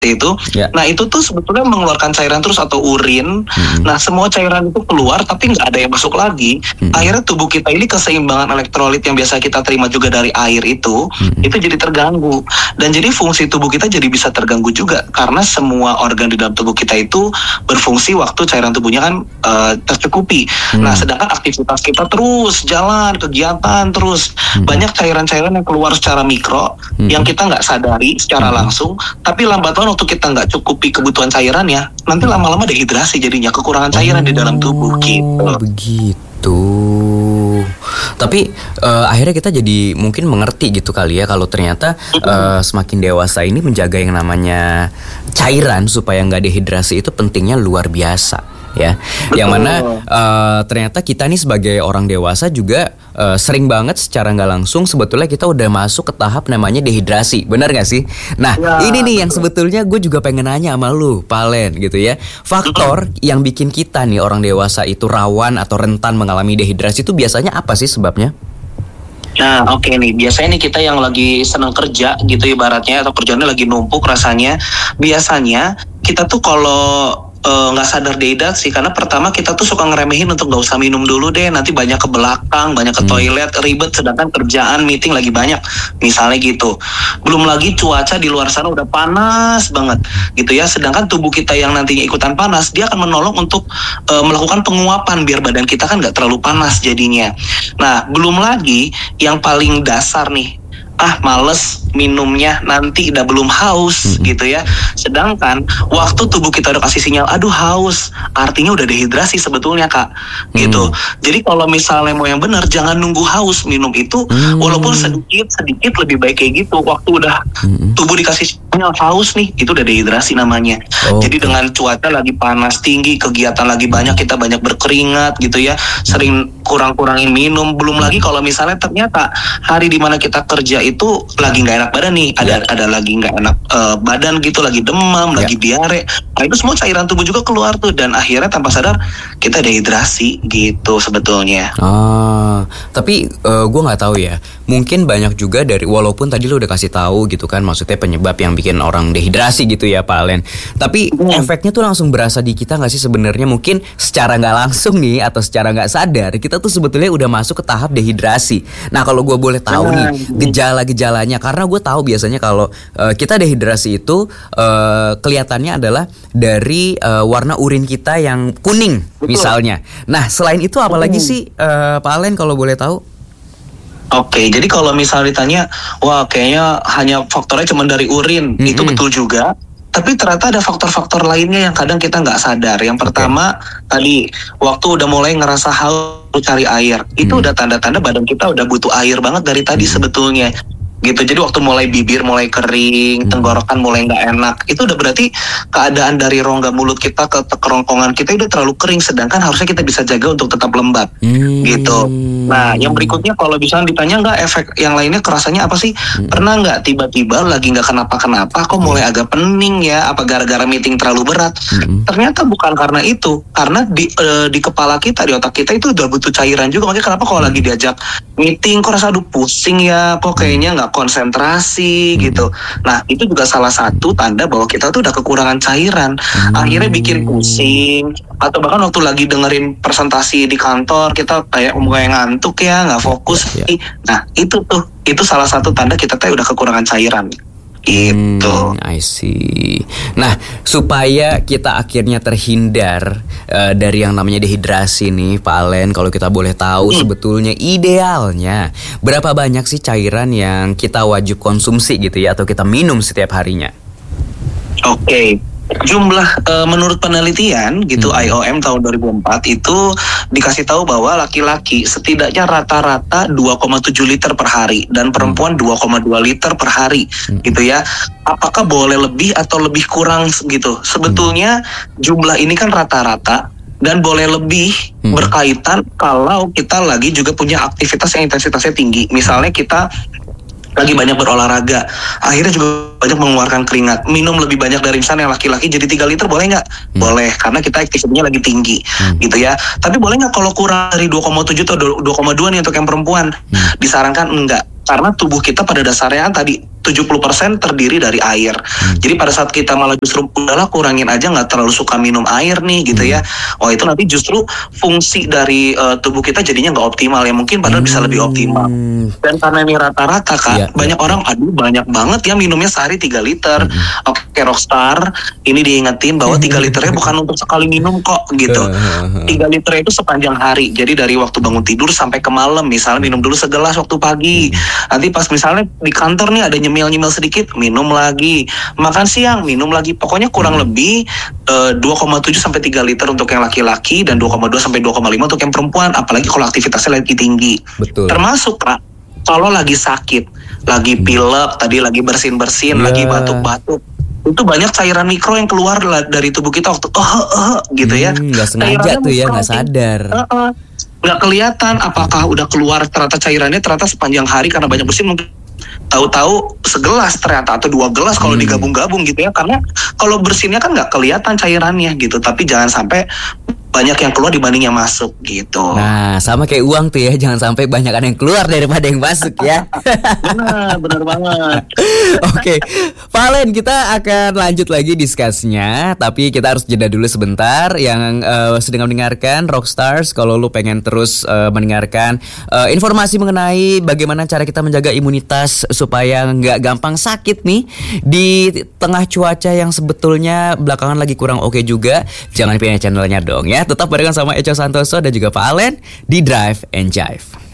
itu. Nah itu tuh sebetulnya mengeluarkan cairan terus atau urin. Nah semua cairan itu keluar tapi nggak ada yang masuk lagi. Akhirnya tubuh kita ini keseimbangan elektrolit yang biasa kita terima juga dari air itu jadi terganggu. Dan jadi fungsi tubuh kita jadi bisa terganggu juga karena semua organ di dalam tubuh kita itu berfungsi waktu cairan tubuhnya kan tercukupi. Nah sedangkan aktivitas kita terus jalan, kegiatan terus, banyak cairan-cairan yang keluar secara mikro yang kita nggak sadari secara langsung, tapi lambat laun waktu kita nggak cukupi kebutuhan cairannya, nanti lama-lama dehidrasi jadinya, kekurangan cairan di dalam tubuh gitu. Begitu. Tapi akhirnya kita jadi mungkin mengerti gitu kali ya kalau ternyata semakin dewasa ini menjaga yang namanya cairan supaya nggak dehidrasi itu pentingnya luar biasa. Ya, yang mana ternyata kita nih sebagai orang dewasa juga sering banget secara nggak langsung sebetulnya kita udah masuk ke tahap namanya dehidrasi, benar nggak sih? Nah ini nih yang sebetulnya gue juga pengen nanya sama lu, Palen gitu ya. Faktor yang bikin kita nih orang dewasa itu rawan atau rentan mengalami dehidrasi itu biasanya apa sih sebabnya? Nah oke nih, biasanya nih kita yang lagi seneng kerja gitu ibaratnya, atau kerjaannya lagi numpuk rasanya, biasanya kita tuh kalau nggak sadar dehidrasi karena pertama kita tuh suka ngeremehin untuk nggak usah minum dulu deh, nanti banyak ke belakang, banyak ke toilet, ribet, sedangkan kerjaan meeting lagi banyak misalnya gitu. Belum lagi cuaca di luar sana udah panas banget gitu ya, sedangkan tubuh kita yang nantinya ikutan panas dia akan menolong untuk melakukan penguapan biar badan kita kan nggak terlalu panas jadinya. Nah belum lagi yang paling dasar nih, males minumnya, nanti udah belum haus gitu ya. Sedangkan waktu tubuh kita udah kasih sinyal, aduh haus, artinya udah dehidrasi sebetulnya Kak gitu. Jadi kalau misalnya mau yang benar, jangan nunggu haus minum itu, walaupun sedikit lebih baik kayak gitu. Waktu udah tubuh dikasih sinyal haus nih, itu udah dehidrasi namanya. Jadi dengan cuaca lagi panas tinggi, kegiatan lagi banyak, kita banyak berkeringat gitu ya, sering kurang-kurangin minum. Belum lagi kalau misalnya ternyata hari dimana kita kerja itu lagi nggak enak badan nih, ada lagi nggak enak badan gitu, lagi demam, lagi diare, nah itu semua cairan tubuh juga keluar tuh, dan akhirnya tanpa sadar kita dehidrasi gitu sebetulnya. Tapi gue nggak tahu ya, mungkin banyak juga dari, walaupun tadi lu udah kasih tahu gitu kan, maksudnya penyebab yang bikin orang dehidrasi gitu ya Pak Alen, tapi efeknya tuh langsung berasa di kita nggak sih sebenarnya? Mungkin secara nggak langsung nih atau secara nggak sadar kita tuh sebetulnya udah masuk ke tahap dehidrasi. Nah kalau gue boleh tahu nih gejala-gejalanya, karena gue tahu biasanya kalau kita dehidrasi itu kelihatannya adalah dari warna urin kita yang kuning misalnya. Nah selain itu apalagi sih Pak Alen kalau boleh tahu? Oke, jadi kalau misalnya ditanya, wah kayaknya hanya faktornya cuma dari urin, itu betul juga. Tapi ternyata ada faktor-faktor lainnya yang kadang kita nggak sadar. Yang pertama tadi, waktu udah mulai ngerasa haus cari air, itu udah tanda-tanda badan kita udah butuh air banget dari tadi sebetulnya. Gitu, jadi waktu mulai bibir mulai kering, tenggorokan mulai nggak enak, itu udah berarti keadaan dari rongga mulut kita ke kerongkongan kita udah terlalu kering, sedangkan harusnya kita bisa jaga untuk tetap lembab gitu. Nah yang berikutnya kalau misalnya ditanya nggak efek yang lainnya kerasanya apa sih, pernah nggak tiba-tiba lagi nggak kenapa-kenapa kok mulai agak pening ya, apa gara-gara meeting terlalu berat? Ternyata bukan karena itu, karena di kepala kita, di otak kita itu udah butuh cairan juga. Makanya kenapa kalau lagi diajak meeting kok rasa aduh pusing ya, kok kayaknya nggak konsentrasi gitu. Nah itu juga salah satu tanda bahwa kita tuh udah kekurangan cairan, akhirnya bikin pusing, atau bahkan waktu lagi dengerin presentasi di kantor kita kayak ngantuk ya, nggak fokus. Nah itu salah satu tanda kita tuh udah kekurangan cairan. Gitu. I see. Nah, supaya kita akhirnya terhindar dari yang namanya dehidrasi nih, Pak Alen, kalau kita boleh tahu sebetulnya idealnya berapa banyak sih cairan yang kita wajib konsumsi gitu ya, atau kita minum setiap harinya? Oke. Jumlah menurut penelitian gitu IOM tahun 2004 itu dikasih tahu bahwa laki-laki setidaknya rata-rata 2,7 liter per hari dan perempuan 2,2 liter per hari gitu ya. Apakah boleh lebih atau lebih kurang gitu? Sebetulnya jumlah ini kan rata-rata dan boleh lebih berkaitan kalau kita lagi juga punya aktivitas yang intensitasnya tinggi. Misalnya kita lagi banyak berolahraga, akhirnya juga banyak mengeluarkan keringat, minum lebih banyak dari misalnya yang laki-laki jadi 3 liter boleh nggak? Boleh, karena kita aktivitasnya lagi tinggi gitu ya. Tapi boleh nggak kalau kurang dari 2,7 atau 2,2 nih untuk yang perempuan? Disarankan enggak, karena tubuh kita pada dasarnya tadi 70% terdiri dari air. Jadi pada saat kita malah justru udahlah kurangin aja, nggak terlalu suka minum air nih gitu ya. Oh itu nanti justru fungsi dari tubuh kita jadinya nggak optimal ya, mungkin padahal bisa lebih optimal. Dan karena ini rata-rata Kak, banyak orang aduh banyak banget ya minumnya sehari 3 liter. Oke Rockstar, ini diingetin bahwa 3 liternya bukan untuk sekali minum kok gitu. 3 liter itu sepanjang hari. Jadi dari waktu bangun tidur sampai ke malam, misalnya minum dulu segelas waktu pagi. Nanti pas misalnya di kantor nih ada nyemil-nyemil sedikit, minum lagi. Makan siang, minum lagi. Pokoknya kurang lebih 2,7 sampai 3 liter untuk yang laki-laki dan 2,2 sampai 2,5 untuk yang perempuan, apalagi kalau aktivitasnya lagi tinggi. Betul. Termasuk Kak, kalau lagi sakit, lagi pilek, tadi lagi bersin-bersin, lagi batuk-batuk, itu banyak cairan mikro yang keluar dari tubuh kita waktu gitu ya. Nggak sengaja tuh ya, nggak sadar. Nggak kelihatan apakah udah keluar ternyata cairannya ternyata sepanjang hari karena banyak bersin, mungkin tahu-tahu segelas ternyata atau 2 gelas kalau digabung-gabung gitu ya, karena kalau bersinnya kan nggak kelihatan cairannya gitu, tapi jangan sampai banyak yang keluar dibanding yang masuk gitu. Nah, sama kayak uang tuh ya, jangan sampai banyakan yang keluar daripada yang masuk ya. Benar banget. Oke, Valen, kita akan lanjut lagi diskusinya, tapi kita harus jeda dulu sebentar. Yang sedang mendengarkan Rockstars, kalau lu pengen terus mendengarkan informasi mengenai bagaimana cara kita menjaga imunitas supaya nggak gampang sakit nih di tengah cuaca yang sebetulnya belakangan lagi kurang oke juga, jangan pilih channelnya dong ya. Tetap barengan sama Echo Santoso dan juga Valen di Drive and Jive.